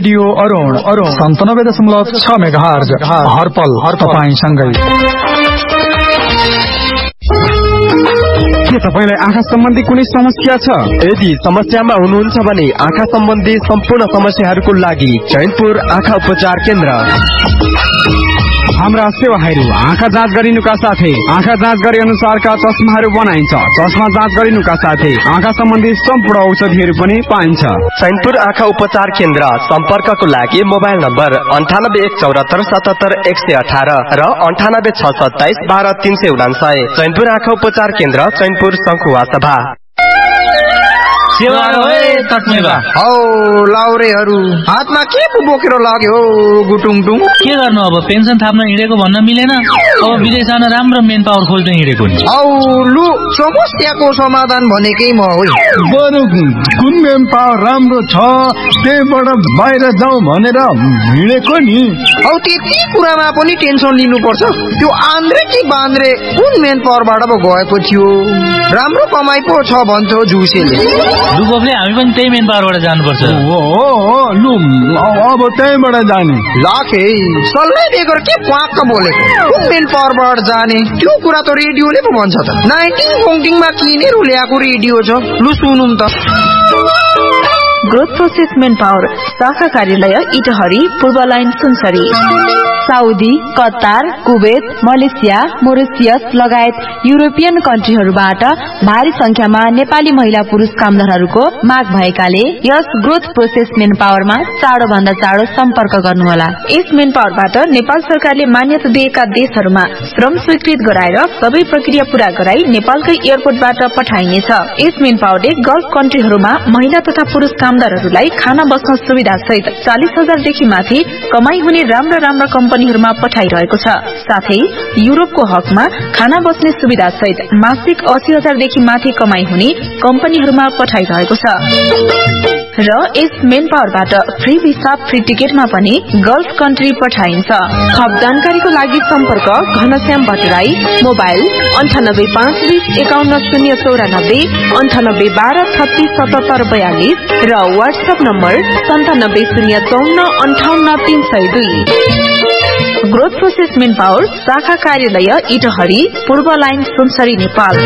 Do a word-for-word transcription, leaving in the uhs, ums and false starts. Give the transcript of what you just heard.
Radio Arun Arun सन्तानब्बे दशमलव छ मेगाहर्ज हरपल हर तपाईंसँगै। के तपाईलाई आँखा सम्बन्धी कुनै समस्या छ? यदि समस्यामा हुनुहुन्छ भने आँखा सम्बन्धी सम्पूर्ण समस्याहरूको लागि चैनपुर आँखा उपचार केन्द्र। हाम्रा सेवाहरू आँखा जाँच गरिनुका साथै आँखा जाँच गरे अनुसारका चस्माहरू बनाइन्छ। चस्मा जाँच गरिनुका साथै आँखा सम्बन्धी सम्पूर्ण औषधिहरू पनि पाइन्छ। चैनपुर आँखा उपचार केन्द्र सम्पर्कको लागि मोबाइल नम्बर अन्ठानब्बे एक चौरात्तर सतहत्तर एक सय अठारह र अन्ठानब्बे छ सत्ताइस बाह्र तीन सय उनासय। चैनपुर आँखा उपचार केन्द्र, चैनपुर शङ्खुवा सभा। हौ लाउरेहरू हातमा के पो बोकेर लाग्यो गुटुङटुङ? के गर्नु अब, पेन्सन थाप्न हिँडेको भन्न मिलेन। अब विदेश जान राम्रो मेन पावर खोज्न हिँडेको नि। औ लु समस्याको समाधान भनेकै म हो। बरु कुन मेन पावर राम्रो छ त्यहीबाट बाहिर जाउँ भनेर हिँडेको नि। औ त्यति कुरामा पनि टेन्सन लिनुपर्छ? त्यो आन्द्रे कि बान्द्रे कुन मेन पावरबाट पो गएको थियो? राम्रो कमाइ पो छ भन्छ झुसेले। लुबोफले हामी पनि त्यही मेन पावरबाट जानुपर्छ। हो हो लु अब त्यहीबाट जाने। लाखे सल्लाह बेगर के प्वाक्क बोलेको? कुन मेन पावरबाट जाने त्यो कुरा त रेडियोले पो भन्छ त। नाइन्टिन पोङ्टिङमा किनेर ल्याएको रेडियो छ, लु सुनौँ त। ग्रोथ प्रोसेस मेन पावर शाखा कार्यालय इटहरी, पूर्व line Sunsari. Saudi, Qatar, Kuwait, Malaysia, Mauritius लगायत युरोपियन कन्ट्रीहरूबाट भारी संख्यामा नेपाली महिला पुरुष कामदारहरूको माग भएकाले यस ग्रोथ प्रोसेस मेन पावरमा चाँडो भन्दा चाँडो सम्पर्क गर्नुहोला। यस मेन पावरबाट नेपाल सरकारले मान्यता दिएका देशहरूमा श्रम स्वीकृत गराएर सबै प्रक्रिया पूरा गराई नेपालकै एयरपोर्टबाट पठाइनेछ। यस मेन पावरले गल्फ कन्ट्रीहरूमा महिला तथा पुरुष कामदारहरूलाई खाना बस्न सुविधा सहित चालिस हजारदेखि माथि कमाई हुने राम्रा राम्रा कम्पनीहरूमा पठाइरहेको छ। साथै युरोपको हकमा खाना बस्ने सुविधा सहित मासिक अस्सी हजारदेखि माथि कमाई हुने कम्पनीहरूमा पठाइरहेको छ। र यस मेन पावरबाट फ्री भिसा फ्री टिकटमा पनि गल्फ कन्ट्री पठाइन्छ। थप जानकारीको लागि सम्पर्क घनश्याम भट्टराई, मोबाइल अन्ठानब्बे पाँच बीस एकाउन्न शून्य चौरानब्बे अन्ठानब्बे बाह्र छत्तीस सतहत्तर बयालिस र वाट्सएप नम्बर सन्तानब्बे शून्य चौन्न अन्ठाउन्न तीन सय दुई। ग्रोथ प्रोसेस मेन पावर शाखा कार्यालय इटहरी, पूर्व लाइन सुनसरी, नेपाल।